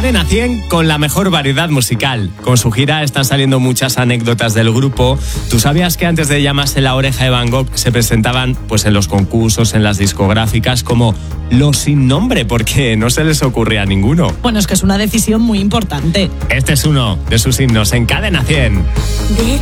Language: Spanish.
Cadena 100 con la mejor variedad musical. Con su gira están saliendo muchas anécdotas del grupo. ¿Tú sabías que antes de llamarse La Oreja de Van Gogh se presentaban pues en los concursos, en las discográficas como los sin nombre? Porque no se les ocurría a ninguno. Bueno, es que es una decisión muy importante. Este es uno de sus himnos en Cadena 100.